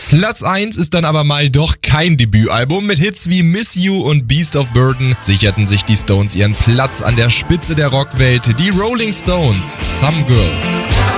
Platz 1 ist dann aber mal doch kein Debütalbum. Mit Hits wie Miss You und Beast of Burden sicherten sich die Stones ihren Platz an der Spitze der Rockwelt. Die Rolling Stones, Some Girls.